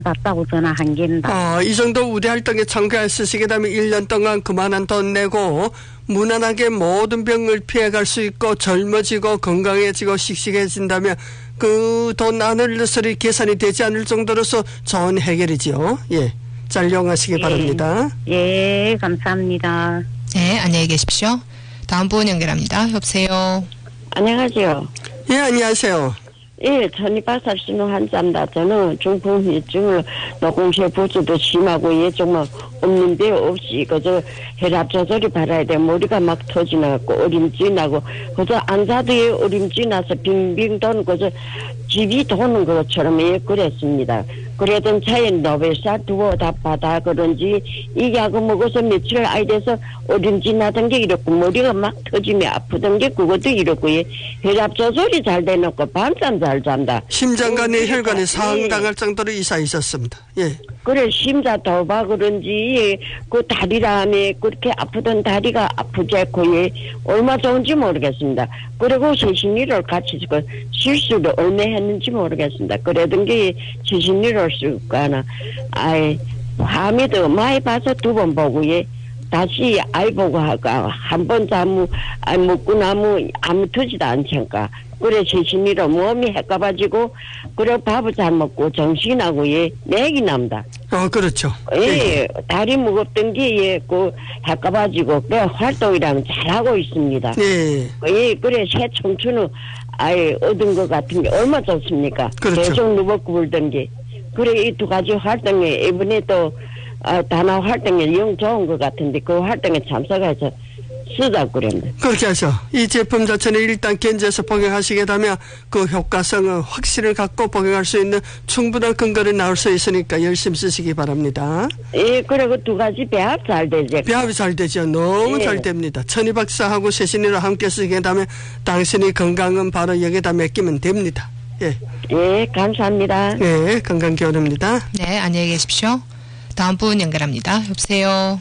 봤다고 전화한 겁니다. 이 정도 우대 활동에 참가했으시게 되면 1년 동안 그만한 돈 내고 무난하게 모든 병을 피해갈 수 있고 젊어지고 건강해지고 씩씩해진다면 그 돈 하늘스리 계산이 되지 않을 정도로서 좋은 해결이지요. 예, 잘 이용하시기 바랍니다. 예, 감사합니다. 네, 안녕히 계십시오. 다음 분 연결합니다. 여보세요. 안녕하세요. 예, 안녕하세요. 예, 천이박살 신호 환자입니다. 저는 중풍후유증을 노공세 부주도 심하고 예 정말 없는 데 없이 그저 혈압 조절이 바라야 돼. 머리가 막 터지나고 어림지나고 그저 앉아도 예 어림지나서 빙빙 도는 그저 집이 도는 것처럼 예 그랬습니다. 그러던 차에 노벨사 두고 다 받아 그런지 이 약을 먹어서 며칠 아이 돼서 어림지나던 게 이렇고 머리가 막 터지며 아프던 게 그것도 이렇고 예 혈압 조절이 잘 되놓고 밤잠 잘 잔다. 심장과 뇌혈관이 상당할 정도로 이상이 있었습니다. 예. 그래 심자 도봐 그런지 그 다리라며 그렇게 아프던 다리가 아프지 않고 예 얼마 좋은지 모르겠습니다. 그리고 세신일을 같이 그 실수를 얼마 했는지 모르겠습니다. 그러던 게 세신일을 쓸까나 아이 밤에도 많이 봐서 2번 보고 예 다시 아이 보고 하가 한 번 자무 먹고 나무 아무 터지도 않잖까. 그래 세신이로 몸이 헷가가지고 그래 밥을 잘 먹고 정신하고 예 맥이 납니다. 그렇죠. 예, 다리 무겁던 게 예 그 헷가가지고 그 활동이랑 잘하고 있습니다. 예. 예, 그래 새 청춘을 아예 얻은 것 같은 게 얼마 좋습니까? 그렇죠. 계속 누벗고 불던 게 그래 이 2가지 활동에 이번에 또 단화 활동에 영 좋은 것 같은데 그 활동에 참석해서 쓰자고 그랬는데. 그렇게 하죠. 이 제품 자체는 일단 견제해서 복용하시게 되면 그 효과성은 확신을 갖고 복용할 수 있는 충분한 근거를 나올 수 있으니까 열심히 쓰시기 바랍니다. 예, 그리고 2가지 배합 잘 되죠. 배합이 잘 되죠. 너무 예. 잘 됩니다. 천희박사하고 세신이로 함께 쓰게 되면 당신의 건강은 바로 여기다 맡기면 됩니다. 예. 예, 감사합니다. 네, 건강 기원입니다. 네, 안녕히 계십시오. 다음 분 연결합니다. 여보세요.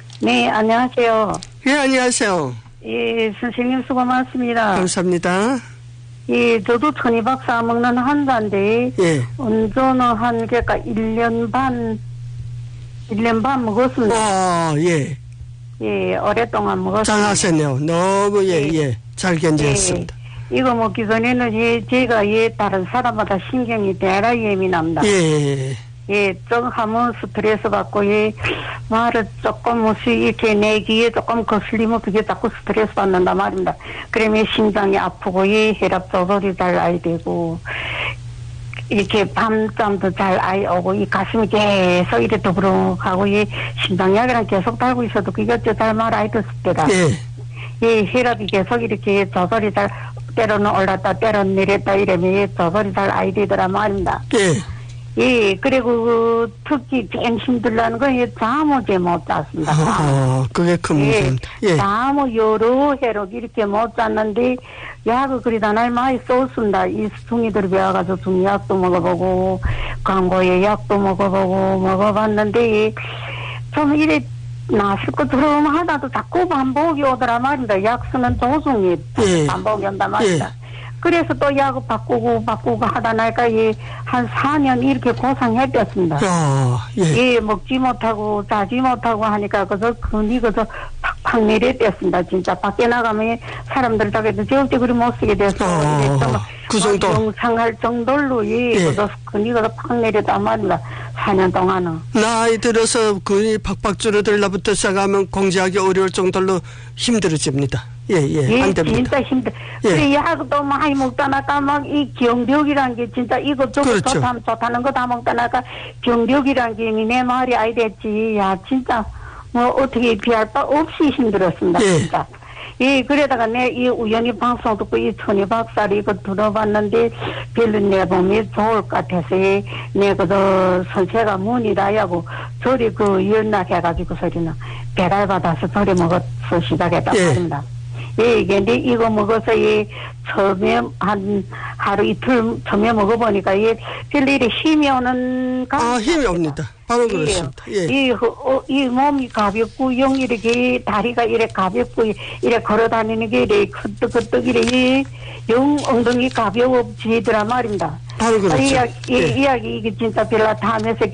네, 안녕하세요. 예, 안녕하세요. 예, 선생님 수고 많습니다. 감사합니다. 예, 저도 천이박사 먹는 환자인데, 예. 운전은 한, 그러니까 1년 반 먹었습니다. 예. 예, 오랫동안 먹었습니다. 잘하셨네요. 너무, 잘 견제했습니다. 예, 이거 먹기 전에는 제가 다른 사람마다 신경이 대라 예민합니다. 예. 예, 좀 하면 스트레스 받고, 말을 조금 이렇게 내 귀에 조금 거슬리면 그게 자꾸 스트레스 받는단 말입니다. 그러면 심장이 아프고, 혈압 조절이 잘 아이 되고, 이렇게 밤잠도 잘 아이 오고, 이 가슴이 계속 이렇게 더부룩하고, 심장약이랑 계속 달고 있어도 그게 잘 말 아이 됐습니다. 혈압이 계속 이렇게 조절이 잘, 때로는 올랐다, 때로는 내렸다 이러면 조절이 잘 아이 되더라 말입니다. 예, 그리고 특히 제일 힘들다는 건 잠을 잘 못 잤습니다. 그게 큰 문제입니다. 예. 잠을 여러 해로 이렇게 못 잤는데 약을 그리다 날 많이 썼습니다. 이 중이들 배워가지고 중약도 먹어보고 광고에 약도 먹어보고 먹어봤는데 좀 이래 나실 것 들어오면하다도 자꾸 반복이 오더라 말입니다. 약 쓰는 도중에 반복이 온단 말입니다. 그래서 또 약을 바꾸고 하다 나니까 한 4년 이렇게 고생했겠습니다. 먹지 못하고 자지 못하고 하니까 그저 근이 그저 팍팍 내렸댔습니다. 진짜 밖에 나가면 사람들 다 그래도 절대 그리 못 쓰게 돼서 그 정도 영상할 정도로 그저 근이 그저 팍 내렸단 말입니다. 4년 동안은. 나이 들어서 근이 팍팍 줄어들라부터 시작하면 공지하기 어려울 정도로 힘들어집니다. 안 됩니다. 진짜 힘들어. 그래, 약도 많이 먹다 나가 막 이 경력이란 게 진짜 이것저것 좋다는 거 다 먹다 나가 경력이란 게 내 말이 아이 됐지. 야, 진짜 뭐 어떻게 비할 바 없이 힘들었습니다. 진짜. 그러다가 이 우연히 방송 듣고 이 천희박사를 이거 들어봤는데 별로 내 몸이 좋을 것 같아서 내 그저 선생가 문의라야고 저리 연락해가지고 소리는 배달받아서 저리 먹어서 시작했단 말입니다. 근데 이거 먹어서 처음에 한 하루 이틀 처음에 먹어보니까 별로 이래 힘이 오는 힘이 옵니다. 바로 그렇습니다. 이 몸이 가볍고 이렇게 다리가 이래 가볍고 이래 걸어다니는 게 이래 끄떡끄떡 이래 영 엉덩이 가벼워지더라 말입니다. 바로 그렇죠. 이야기 이게 진짜 별로 다 하면서